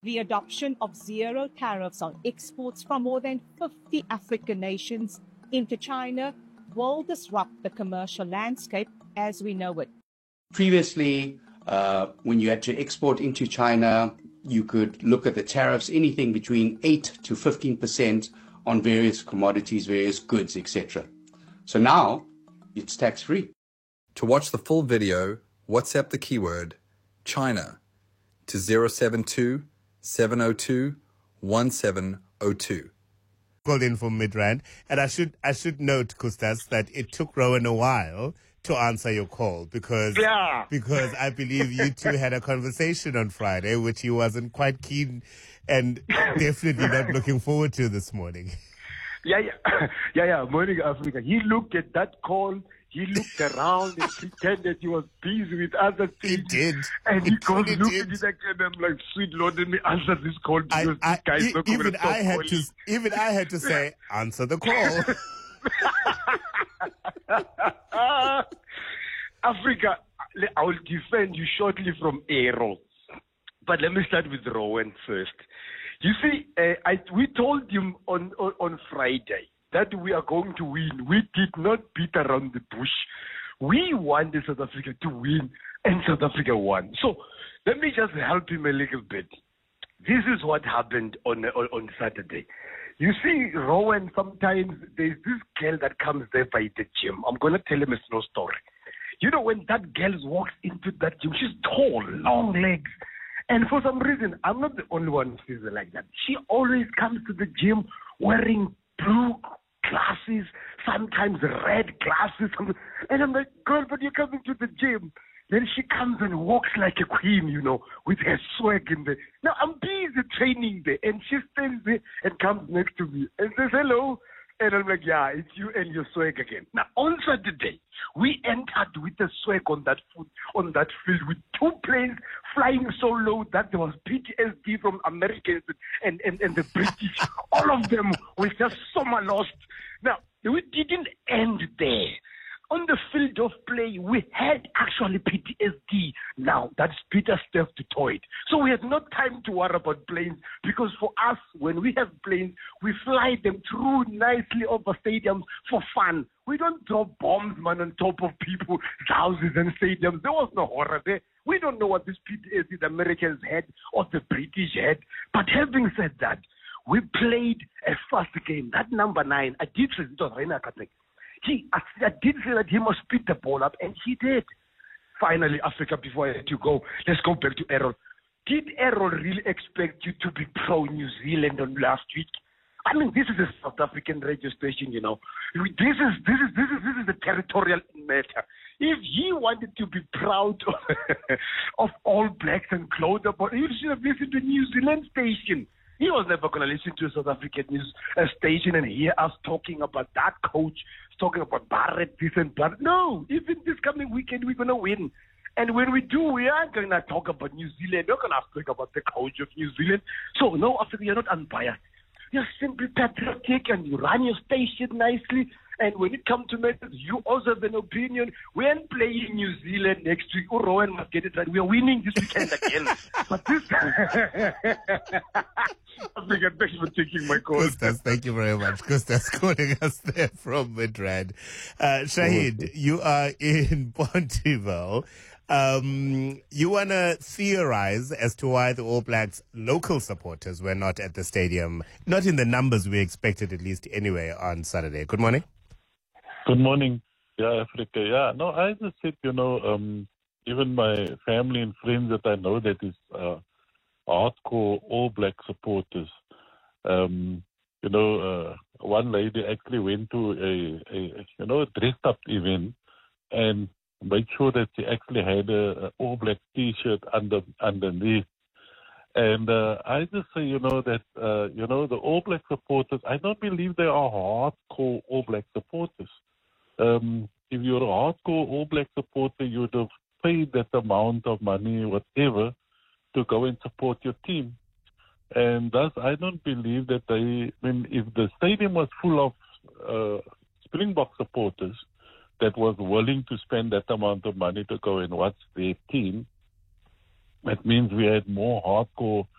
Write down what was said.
The adoption of zero tariffs on exports from more than 50 African nations into China will disrupt the commercial landscape as we know it. Previously, when you had to export into China, you could look at the tariffs, anything between 8 to 15% on various commodities, various goods, etc. So now it's tax-free. To watch the full video, WhatsApp the keyword China to 072 702 1702. Called in from Midrand, and I should note, Kustas, that it took Rowan a while to answer your call because I believe you two had a conversation on Friday which he wasn't quite keen and definitely not looking forward to this morning. Morning, Africa. He looked at that call. He looked around and pretended he was busy with other things. He did. And he goes, look at it again. I'm like, sweet Lord, let me answer this call because this guy's not going to stop. Even I had to say, answer the call. Africa, I will defend you shortly from Errol. But let me start with Rowan first. You see, we told him on Friday that we are going to win. We did not beat around the bush. We wanted South Africa to win, and South Africa won. So let me just help him a little bit. This is what happened on Saturday. You see, Rowan, sometimes there's this girl that comes there by the gym. I'm going to tell him a slow story. You know, when that girl walks into that gym, she's tall, long legs. And for some reason, I'm not the only one who sees her like that. She always comes to the gym wearing blue glasses, sometimes red glasses. And I'm like, girl, but you're coming to the gym. Then she comes and walks like a queen, you know, with her swag in there. Now, I'm busy training there, and she stands there and comes next to me and says, hello. And I'm like, yeah, it's you and your swag again. Now, on Saturday, we entered with the swag on that field with two planes flying so low that there was PTSD from Americans and the British. All of them were just summer lost. Now, we didn't end there. On the field of play, we had actually PTSD. Now, that's Peter Steph to Toyd. So we had no time to worry about planes because for us, when we have planes, we fly them through nicely over stadiums for fun. We don't drop bombs, man, on top of people's houses and stadiums. There was no horror there. We don't know what this PTSD the Americans had or the British had. But having said that, we played a fast game. That number 9, I did say it was Reina Katek. I did say that he must pick the ball up, and he did. Finally, Africa, before I let you go, let's go back to Errol. Did Errol really expect you to be pro-New Zealand on last week? I mean, this is a South African radio station, you know. This is a territorial matter. If he wanted to be proud of All Blacks and clothes, he should have listened to a New Zealand station. He was never going to listen to a South African news station and hear us talking about that coach, talking about Barrett, this and that. No, even this coming weekend, we're going to win. And when we do, we aren't going to talk about New Zealand. We're going to talk about the coach of New Zealand. So, no, Africa, you're not unbiased. You're simply patriotic and you run your station nicely. And when it comes to matters, you also have an opinion. We aren't playing New Zealand next week. Oh, Rowan must get it right. We are winning this weekend again. But this Africa, thanks for taking my call. Kustas, thank you very much. Kustas calling us there from Midrand. Shahid, you are in Pontyville. You want to theorize as to why the All Blacks local supporters were not at the stadium, not in the numbers we expected, at least anyway, on Saturday. Good morning. Good morning. Yeah, Africa. Yeah, no, I just said, even my family and friends that I know that is hardcore All Black supporters. One lady actually went to a dressed up event and made sure that she actually had a All Black T-shirt underneath. And I just say, that the All Black supporters, I don't believe they are hardcore All Black supporters. If you're a hardcore All Black supporter, you would have paid that amount of money, whatever, to go and support your team. And thus, I don't believe that if the stadium was full of Springbok supporters that was willing to spend that amount of money to go and watch their team, that means we had more hardcore